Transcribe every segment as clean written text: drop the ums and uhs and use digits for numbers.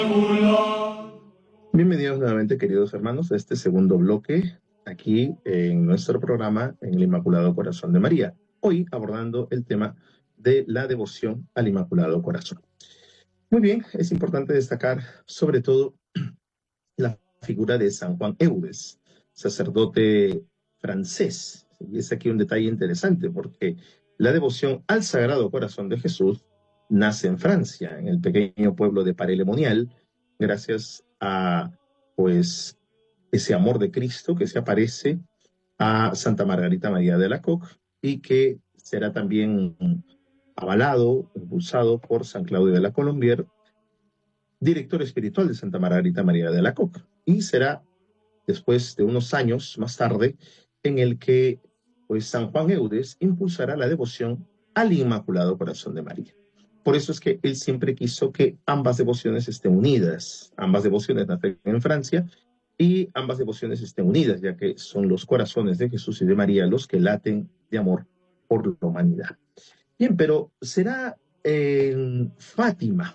Bienvenidos nuevamente, queridos hermanos, a este segundo bloque aquí en nuestro programa en el Inmaculado Corazón de María. Hoy abordando el tema de la devoción al Inmaculado Corazón. Muy bien, es importante destacar sobre todo la figura de San Juan Eudes, sacerdote francés. Y es aquí un detalle interesante porque la devoción al Sagrado Corazón de Jesús nace en Francia, en el pequeño pueblo de Paray-le-Monial, gracias a pues ese amor de Cristo que se aparece a Santa Margarita María de Alacoque y que será también avalado, impulsado por San Claudio de la Colombière, director espiritual de Santa Margarita María de Alacoque. Y será después de unos años más tarde en el que pues San Juan Eudes impulsará la devoción al Inmaculado Corazón de María. Por eso es que él siempre quiso que ambas devociones estén unidas. Ambas devociones nacen en Francia y ambas devociones estén unidas, ya que son los corazones de Jesús y de María los que laten de amor por la humanidad. Bien, pero será en Fátima,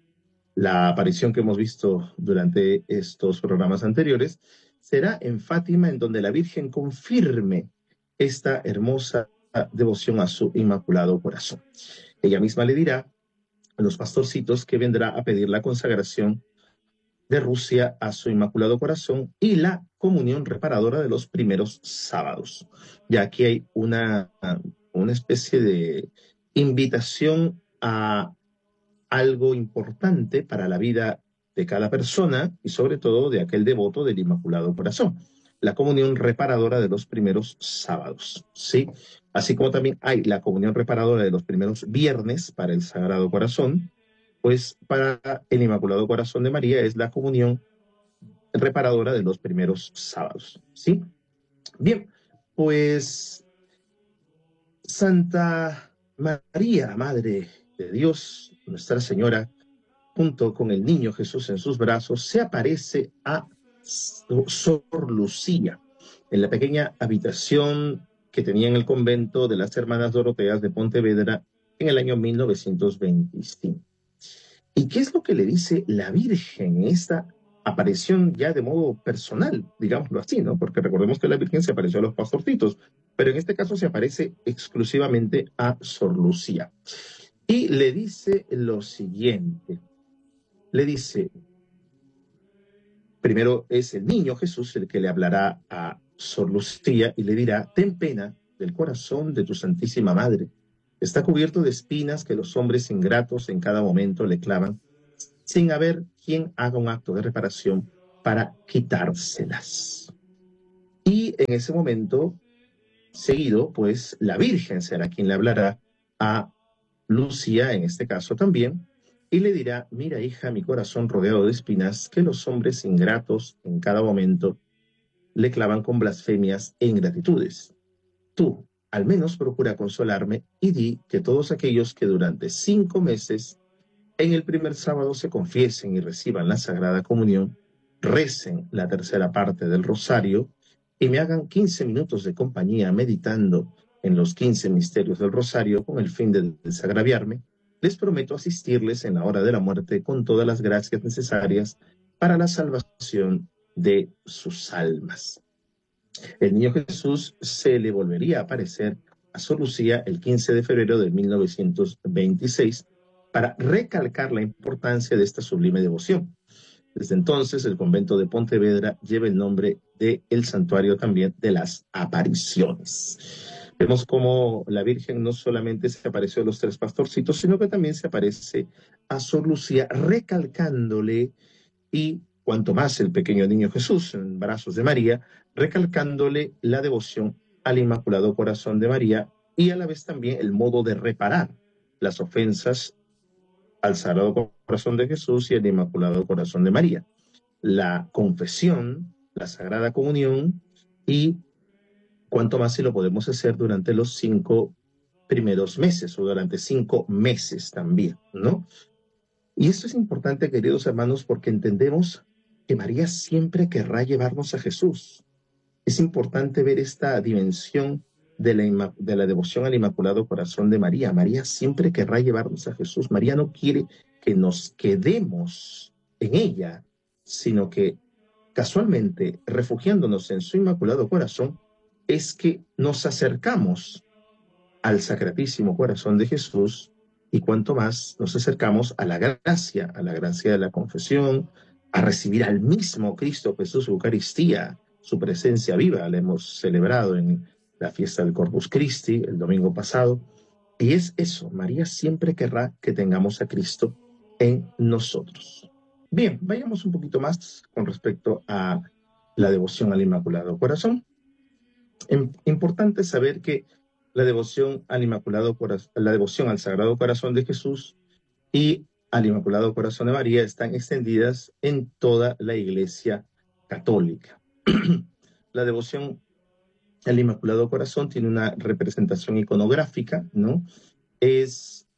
la aparición que hemos visto durante estos programas anteriores, será en Fátima en donde la Virgen confirme esta hermosa devoción a su Inmaculado Corazón. Ella misma le dirá a los pastorcitos que vendrá a pedir la consagración de Rusia a su Inmaculado Corazón y la comunión reparadora de los primeros sábados. Ya aquí hay una especie de invitación a algo importante para la vida de cada persona y sobre todo de aquel devoto del Inmaculado Corazón, la comunión reparadora de los primeros sábados, ¿sí? Así como también hay la comunión reparadora de los primeros viernes para el Sagrado Corazón, pues para el Inmaculado Corazón de María es la comunión reparadora de los primeros sábados, ¿sí? Bien, pues Santa María, Madre de Dios, Nuestra Señora, junto con el niño Jesús en sus brazos, se aparece a Sor Lucía en la pequeña habitación que tenía en el convento de las Hermanas Doroteas de Pontevedra en el año 1925. ¿Y qué es lo que le dice la Virgen en esta aparición ya de modo personal, digámoslo así, ¿no? Porque recordemos que la Virgen se apareció a los pastorcitos, pero en este caso se aparece exclusivamente a Sor Lucía. Y le dice lo siguiente. Le dice, primero es el niño Jesús el que le hablará a Sor Lucía y le dirá, ten pena del corazón de tu Santísima Madre. Está cubierto de espinas que los hombres ingratos en cada momento le clavan, sin haber quien haga un acto de reparación para quitárselas. Y en ese momento, seguido, pues la Virgen será quien le hablará a Lucía, en este caso también, y le dirá, mira hija, mi corazón rodeado de espinas, que los hombres ingratos en cada momento le clavan con blasfemias e ingratitudes. Tú, al menos procura consolarme y di que todos aquellos que durante 5 meses en el primer sábado se confiesen y reciban la Sagrada Comunión, recen la tercera parte del rosario y me hagan 15 minutos de compañía meditando en los 15 misterios del rosario con el fin de desagraviarme, les prometo asistirles en la hora de la muerte con todas las gracias necesarias para la salvación de sus almas. El niño Jesús se le volvería a aparecer a Sor Lucía el 15 de febrero de 1926 para recalcar la importancia de esta sublime devoción. Desde entonces, el convento de Pontevedra lleva el nombre del santuario también de las apariciones. Vemos cómo la Virgen no solamente se apareció a los 3 pastorcitos, sino que también se aparece a Sor Lucía, recalcándole, y cuanto más el pequeño niño Jesús en brazos de María, recalcándole la devoción al Inmaculado Corazón de María y a la vez también el modo de reparar las ofensas al Sagrado Corazón de Jesús y al Inmaculado Corazón de María. La confesión, la Sagrada Comunión y cuanto más si lo podemos hacer durante los 5 primeros meses o durante 5 meses también, ¿no? Y esto es importante, queridos hermanos, porque entendemos que María siempre querrá llevarnos a Jesús. Es importante ver esta dimensión de la devoción al Inmaculado Corazón de María. María siempre querrá llevarnos a Jesús. María no quiere que nos quedemos en ella, sino que casualmente, refugiándonos en su inmaculado corazón, es que nos acercamos al Sacratísimo Corazón de Jesús y cuanto más nos acercamos a la gracia de la confesión, a recibir al mismo Cristo Jesús, Eucaristía, su presencia viva, la hemos celebrado en la fiesta del Corpus Christi el domingo pasado. Y es eso, María siempre querrá que tengamos a Cristo en nosotros. Bien, vayamos un poquito más con respecto a la devoción al Inmaculado Corazón. Importante saber que la devoción al Inmaculado Corazón, la devoción al Sagrado Corazón de Jesús y al Inmaculado Corazón de María están extendidas en toda la Iglesia Católica. La devoción al Inmaculado Corazón tiene una representación iconográfica, ¿no? Es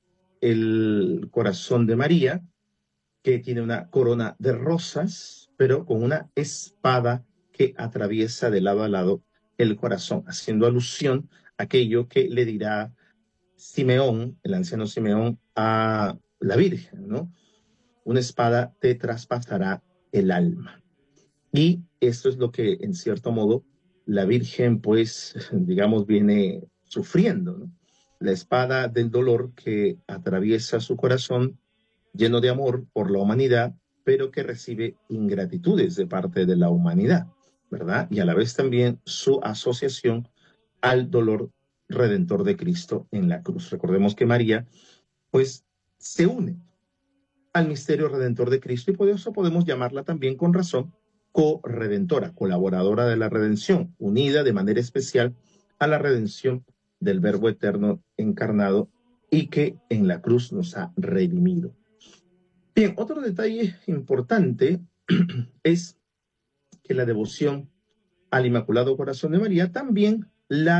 el corazón de María, que tiene una corona de rosas, pero con una espada que atraviesa de lado a lado el corazón, haciendo alusión a aquello que le dirá Simeón, el anciano Simeón, a la Virgen, ¿no? Una espada te traspasará el alma. Y esto es lo que, en cierto modo, la Virgen, pues, digamos, viene sufriendo, ¿no? La espada del dolor que atraviesa su corazón lleno de amor por la humanidad, pero que recibe ingratitudes de parte de la humanidad, ¿verdad? Y a la vez también su asociación al dolor redentor de Cristo en la cruz. Recordemos que María, pues, se une al misterio redentor de Cristo y por eso podemos llamarla también con razón corredentora, colaboradora de la redención, unida de manera especial a la redención del Verbo eterno encarnado y que en la cruz nos ha redimido. Bien, otro detalle importante es que la devoción al Inmaculado Corazón de María también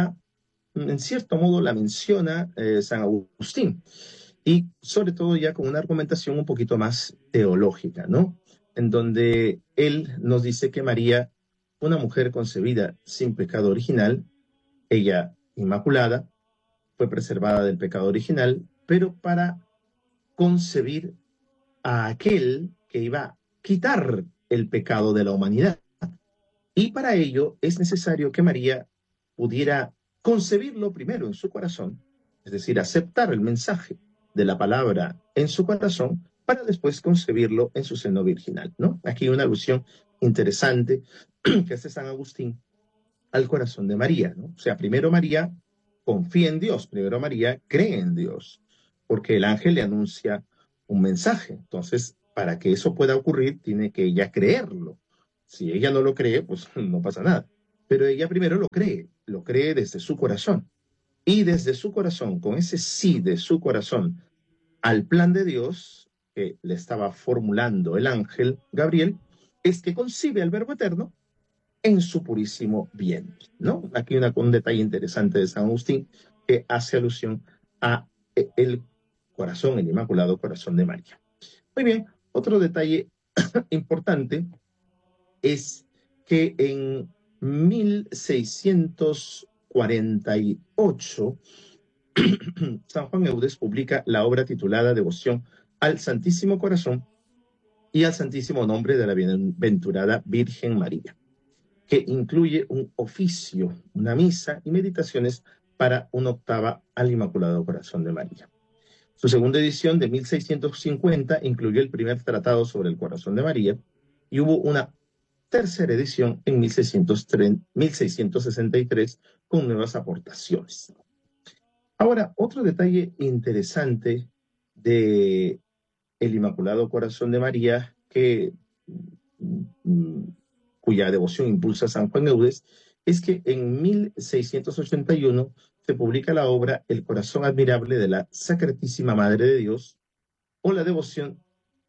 en cierto modo, la menciona San Agustín, y sobre todo ya con una argumentación un poquito más teológica, ¿no? En donde él nos dice que María, una mujer concebida sin pecado original, ella inmaculada, fue preservada del pecado original, pero para concebir a aquel que iba a quitar el pecado de la humanidad. Y para ello es necesario que María pudiera concebirlo primero en su corazón, es decir, aceptar el mensaje de la palabra en su corazón para después concebirlo en su seno virginal, ¿no? Aquí una alusión interesante que hace San Agustín al corazón de María, ¿no? O sea, primero María confía en Dios, primero María cree en Dios, porque el ángel le anuncia un mensaje. Entonces, para que eso pueda ocurrir, tiene que ella creerlo. Si ella no lo cree, pues no pasa nada. Pero ella primero lo cree desde su corazón. Y desde su corazón, con ese sí de su corazón al plan de Dios que le estaba formulando el ángel Gabriel, es que concibe al Verbo Eterno en su purísimo vientre, ¿no? Aquí un detalle interesante de San Agustín que hace alusión a el corazón, el Inmaculado Corazón de María. Muy bien, otro detalle importante es que en 1648 San Juan Eudes publica la obra titulada Devoción al Santísimo Corazón y al Santísimo Nombre de la Bienaventurada Virgen María, que incluye un oficio, una misa y meditaciones para una octava al Inmaculado Corazón de María. Su segunda edición de 1650 incluyó el primer tratado sobre el corazón de María y hubo una tercera edición en 1663 con nuevas aportaciones. Ahora, otro detalle interesante de el Inmaculado Corazón de María que cuya devoción impulsa San Juan Eudes, es que en 1681 se publica la obra El corazón admirable de la Sacratísima Madre de Dios, o la devoción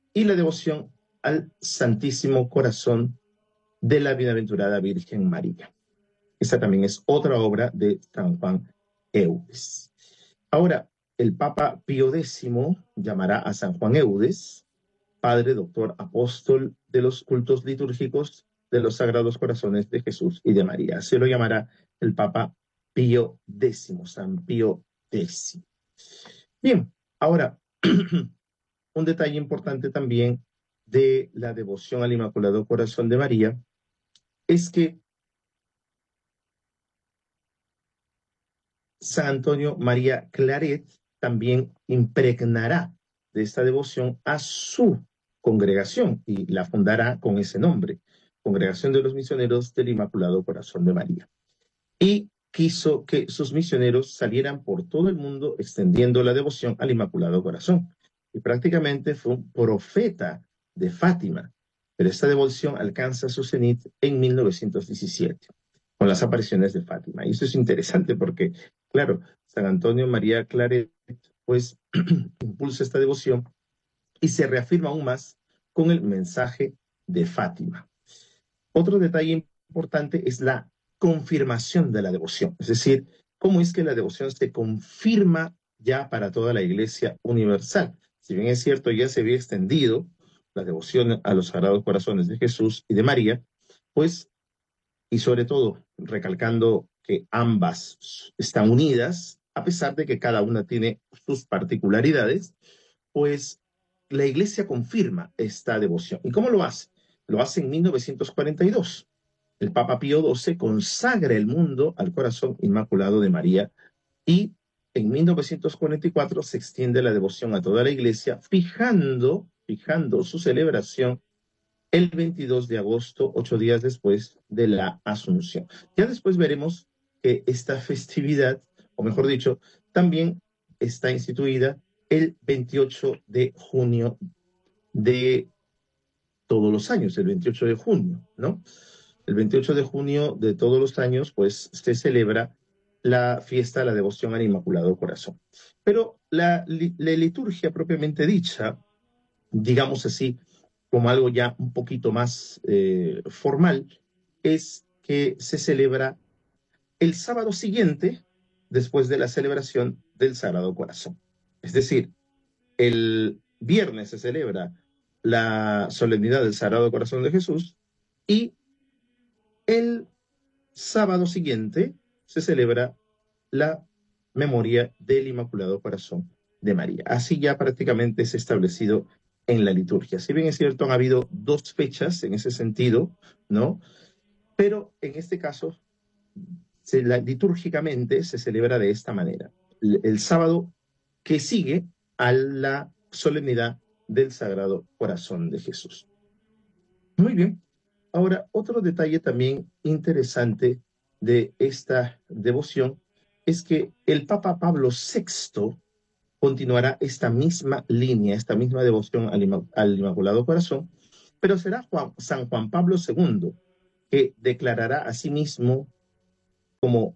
al Santísimo Corazón de la Bienaventurada Virgen María. Esta también es otra obra de San Juan Eudes. Ahora, el Papa Pío X llamará a San Juan Eudes Padre, Doctor, Apóstol de los cultos litúrgicos de los Sagrados Corazones de Jesús y de María. Así lo llamará el Papa Pío X, San Pío X. Bien, ahora, un detalle importante también de la devoción al Inmaculado Corazón de María es que San Antonio María Claret también impregnará de esta devoción a su congregación y la fundará con ese nombre, Congregación de los Misioneros del Inmaculado Corazón de María. Y quiso que sus misioneros salieran por todo el mundo extendiendo la devoción al Inmaculado Corazón. Y prácticamente fue un profeta de Fátima, pero esta devoción alcanza su cenit en 1917 con las apariciones de Fátima. Y eso es interesante porque, claro, San Antonio María Claret, pues, impulsa esta devoción y se reafirma aún más con el mensaje de Fátima. Otro detalle importante es la confirmación de la devoción, es decir, cómo es que la devoción se confirma ya para toda la Iglesia universal. Si bien es cierto, ya se había extendido la devoción a los Sagrados Corazones de Jesús y de María, pues, y sobre todo recalcando que ambas están unidas, a pesar de que cada una tiene sus particularidades, pues la Iglesia confirma esta devoción. ¿Y cómo lo hace? Lo hace en 1942. El Papa Pío XII consagra el mundo al corazón inmaculado de María y en 1944 se extiende la devoción a toda la Iglesia, fijando su celebración el 22 de agosto, 8 días después de la Asunción. Ya después veremos que esta festividad, o mejor dicho, también está instituida el 28 de junio de todos los años, el 28 de junio, ¿no? El 28 de junio de todos los años, pues se celebra la fiesta de la devoción al Inmaculado Corazón. Pero la liturgia propiamente dicha, digamos así, como algo ya un poquito más formal, es que se celebra el sábado siguiente después de la celebración del Sagrado Corazón. Es decir, el viernes se celebra la solemnidad del Sagrado Corazón de Jesús y el sábado siguiente se celebra la memoria del Inmaculado Corazón de María. Así ya prácticamente es establecido en la liturgia. Si bien es cierto, han habido dos fechas en ese sentido, ¿no? Pero en este caso, litúrgicamente se celebra de esta manera. El sábado que sigue a la solemnidad del Sagrado Corazón de Jesús. Muy bien. Ahora, otro detalle también interesante de esta devoción es que el Papa Pablo VI continuará esta misma línea, esta misma devoción al Inmaculado Corazón, pero será San Juan Pablo II que declarará a sí mismo como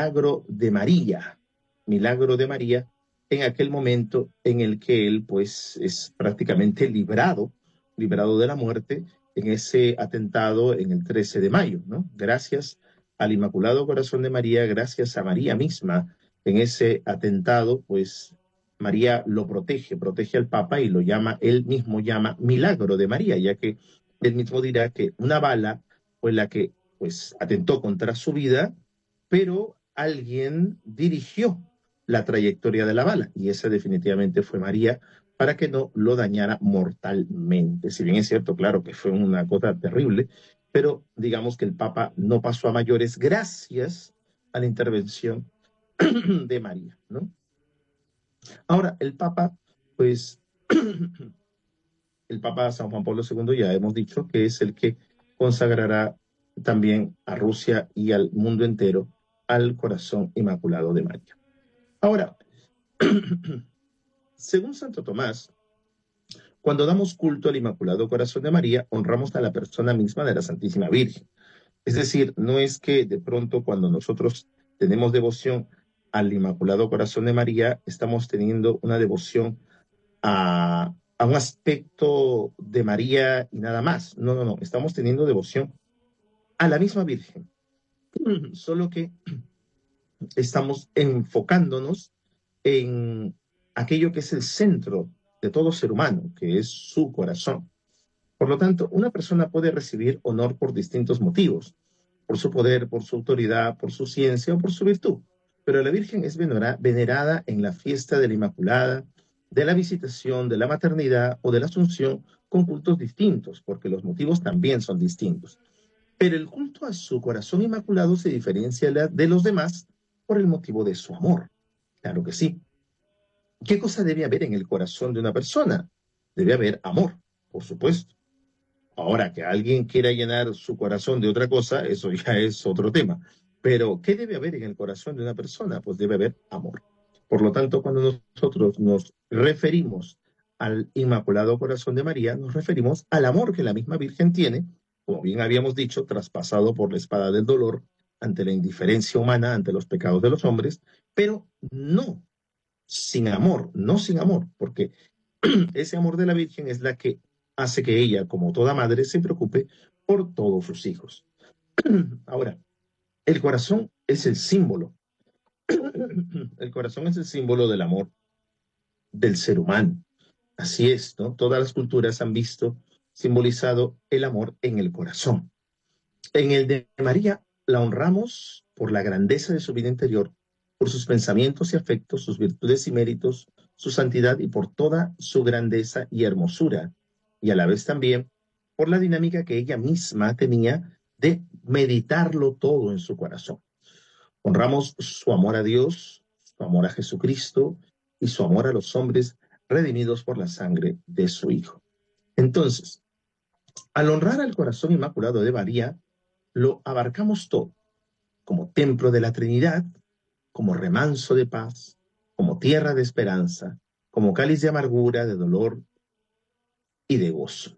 milagro de María, en aquel momento en el que él pues es prácticamente librado de la muerte en ese atentado en el 13 de mayo, ¿no? Gracias al Inmaculado Corazón de María, gracias a María misma en ese atentado, pues María lo protege al Papa y él mismo llama milagro de María, ya que él mismo dirá que una bala fue la que pues atentó contra su vida, pero alguien dirigió la trayectoria de la bala y esa definitivamente fue María para que no lo dañara mortalmente. Si bien es cierto, claro que fue una cosa terrible, pero digamos que el Papa no pasó a mayores gracias a la intervención de María, ¿no? Ahora, el Papa, pues, el Papa San Juan Pablo II ya hemos dicho que es el que consagrará también a Rusia y al mundo entero al corazón inmaculado de María. Ahora, según Santo Tomás, cuando damos culto al Inmaculado Corazón de María, honramos a la persona misma de la Santísima Virgen. Es decir, no es que de pronto cuando nosotros tenemos devoción al Inmaculado Corazón de María, estamos teniendo una devoción a un aspecto de María y nada más. No, no, no, estamos teniendo devoción a la misma Virgen. Solo que estamos enfocándonos en aquello que es el centro de todo ser humano, que es su corazón. Por lo tanto, una persona puede recibir honor por distintos motivos, por su poder, por su autoridad, por su ciencia o por su virtud. Pero la Virgen es venerada en la fiesta de la Inmaculada, de la Visitación, de la Maternidad o de la Asunción con cultos distintos, porque los motivos también son distintos. Pero el culto a su corazón inmaculado se diferencia de los demás por el motivo de su amor. Claro que sí. ¿Qué cosa debe haber en el corazón de una persona? Debe haber amor, por supuesto. Ahora, que alguien quiera llenar su corazón de otra cosa, eso ya es otro tema. Pero, ¿qué debe haber en el corazón de una persona? Pues debe haber amor. Por lo tanto, cuando nosotros nos referimos al Inmaculado Corazón de María, nos referimos al amor que la misma Virgen tiene, como bien habíamos dicho, traspasado por la espada del dolor ante la indiferencia humana, ante los pecados de los hombres, pero no sin amor, no sin amor, porque ese amor de la Virgen es la que hace que ella, como toda madre, se preocupe por todos sus hijos. Ahora, el corazón es el símbolo, el corazón es el símbolo del amor del ser humano. Así es, ¿no? Todas las culturas han visto simbolizado el amor en el corazón. En el de María la honramos por la grandeza de su vida interior, por sus pensamientos y afectos, sus virtudes y méritos, su santidad y por toda su grandeza y hermosura, y a la vez también por la dinámica que ella misma tenía de meditarlo todo en su corazón. Honramos su amor a Dios, su amor a Jesucristo y su amor a los hombres redimidos por la sangre de su Hijo. Entonces, al honrar al corazón inmaculado de María, lo abarcamos todo, como templo de la Trinidad, como remanso de paz, como tierra de esperanza, como cáliz de amargura, de dolor y de gozo.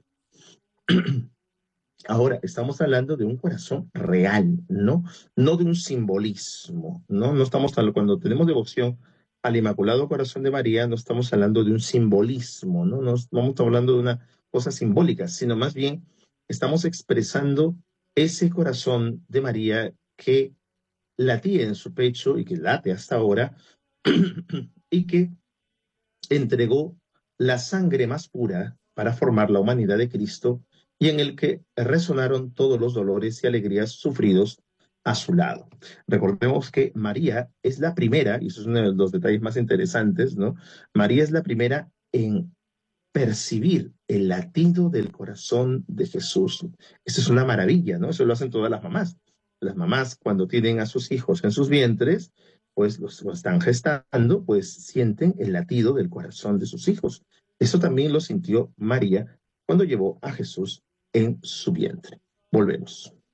Ahora, estamos hablando de un corazón real, ¿no? No de un simbolismo, ¿no? No estamos hablando, cuando tenemos devoción al Inmaculado Corazón de María, no estamos hablando de un simbolismo, ¿no? No estamos hablando de una cosa simbólica, sino más bien estamos expresando ese corazón de María que latía en su pecho y que late hasta ahora y que entregó la sangre más pura para formar la humanidad de Cristo y en el que resonaron todos los dolores y alegrías sufridos a su lado. Recordemos que María es la primera, y eso es uno de los detalles más interesantes, ¿no? María es la primera en percibir el latido del corazón de Jesús. Eso es una maravilla, ¿no? Eso lo hacen todas las mamás. Las mamás, cuando tienen a sus hijos en sus vientres, pues los están gestando, pues sienten el latido del corazón de sus hijos. Eso también lo sintió María cuando llevó a Jesús en su vientre. Volvemos.